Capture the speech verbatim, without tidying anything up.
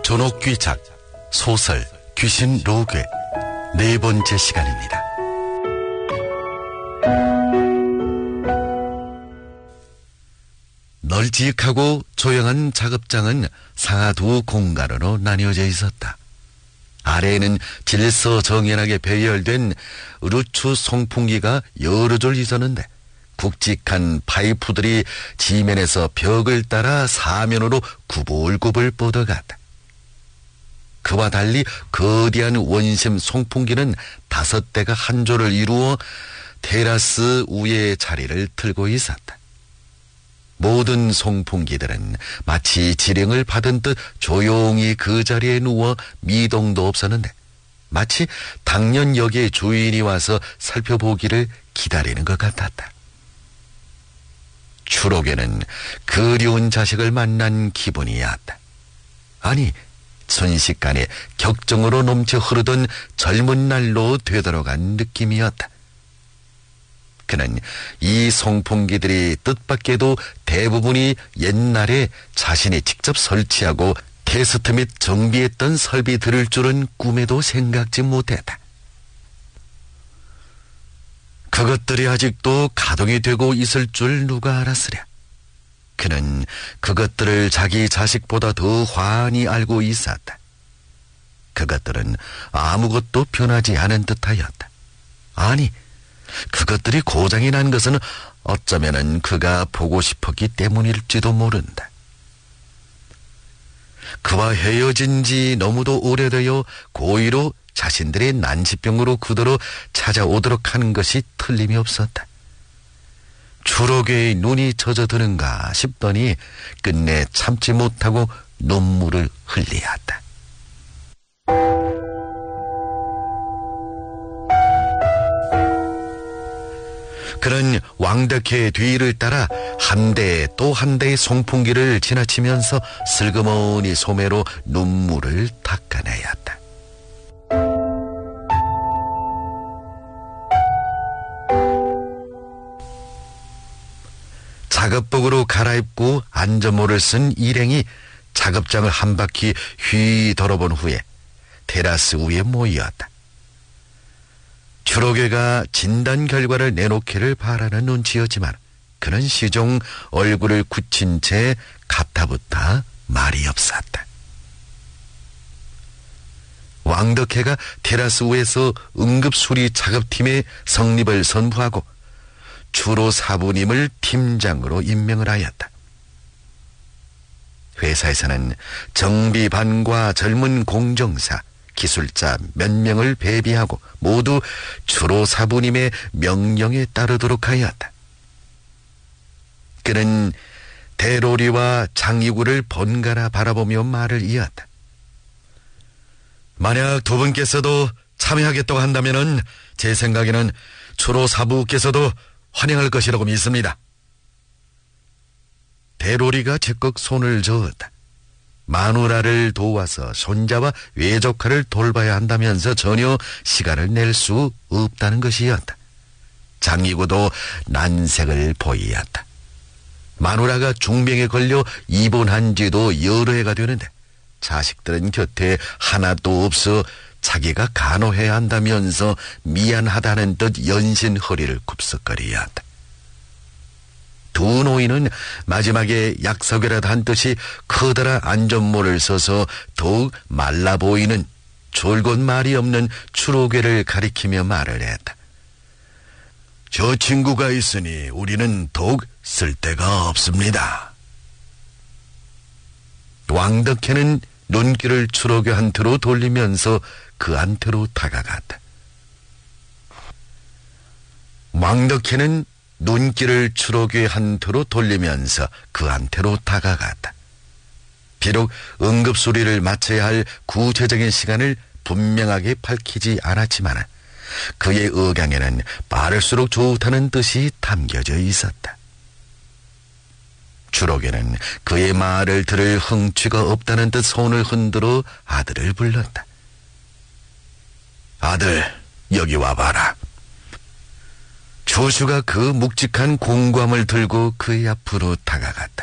존옥귀작 소설 귀신 로괴 네 번째 시간입니다. 널찍하고 조용한 작업장은 상하 두 공간으로 나뉘어져 있었다. 아래에는 질서정연하게 배열된 루추 송풍기가 여러 줄 있었는데 굵직한 파이프들이 지면에서 벽을 따라 사면으로 구불구불 뻗어갔다. 그와 달리 거대한 원심 송풍기는 다섯 대가 한 조를 이루어 테라스 위에 자리를 틀고 있었다. 모든 송풍기들은 마치 지령을 받은 듯 조용히 그 자리에 누워 미동도 없었는데 마치 당연 여기에 주인이 와서 살펴보기를 기다리는 것 같았다. 추록에는 그리운 자식을 만난 기분이었다. 아니, 순식간에 격정으로 넘쳐 흐르던 젊은 날로 되돌아간 느낌이었다. 그는 이 송풍기들이 뜻밖에도 대부분이 옛날에 자신이 직접 설치하고 테스트 및 정비했던 설비들을 줄은 꿈에도 생각지 못했다. 그것들이 아직도 가동이 되고 있을 줄 누가 알았으랴. 그는 그것들을 자기 자식보다 더 환히 알고 있었다. 그것들은 아무것도 변하지 않은 듯하였다. 아니, 그것들이 고장이 난 것은 어쩌면은 그가 보고 싶었기 때문일지도 모른다. 그와 헤어진 지 너무도 오래되어 고의로 자신들의 난치병으로 그대로 찾아오도록 하는 것이 틀림이 없었다. 추록의 눈이 젖어드는가 싶더니 끝내 참지 못하고 눈물을 흘리었다. 그는 왕덕회의 뒤를 따라 한 대 또 한 대의 송풍기를 지나치면서 슬그머니 소매로 눈물을 닦아내었다. 작업복으로 갈아입고 안전모를 쓴 일행이 작업장을 한 바퀴 휘 돌아본 후에 테라스 위에 모였다. 추록애가 진단 결과를 내놓기를 바라는 눈치였지만 그는 시종 얼굴을 굳힌 채 가타부타 말이 없었다. 왕덕회가 테라스 위에서 응급수리 작업팀의 성립을 선포하고 주로 사부님을 팀장으로 임명을 하였다. 회사에서는 정비반과 젊은 공정사, 기술자 몇 명을 배비하고 모두 주로 사부님의 명령에 따르도록 하였다. 그는 대로리와 장이구를 번갈아 바라보며 말을 이었다. 만약 두 분께서도 참여하겠다고 한다면은 제 생각에는 주로 사부께서도 환영할 것이라고 믿습니다. 대로리가 적극 손을 저었다. 마누라를 도와서 손자와 외조카를 돌봐야 한다면서 전혀 시간을 낼 수 없다는 것이었다. 장이구도 난색을 보이었다. 마누라가 중병에 걸려 입원한 지도 여러 해가 되는데 자식들은 곁에 하나도 없어 자기가 간호해야 한다면서 미안하다는 듯 연신 허리를 굽석거리었다. 두 노인은 마지막에 약속이라도 한 듯이 커다란 안전모를 써서 더욱 말라 보이는 줄곧 말이 없는 추록애를 가리키며 말을 했다. 저 친구가 있으니 우리는 더욱 쓸데가 없습니다. 왕덕회는 눈길을 추록애한테로 돌리면서 그한테로 다가갔다. 왕덕회는 눈길을 추록애한테로 돌리면서 그한테로 다가갔다. 비록 응급수리를 마쳐야 할 구체적인 시간을 분명하게 밝히지 않았지만 그의 의강에는 빠를수록 좋다는 뜻이 담겨져 있었다. 추록애는 그의 말을 들을 흥취가 없다는 듯 손을 흔들어 아들을 불렀다. 아들, 여기 와봐라. 조슈가 그 묵직한 공구함을 들고 그의 앞으로 다가갔다.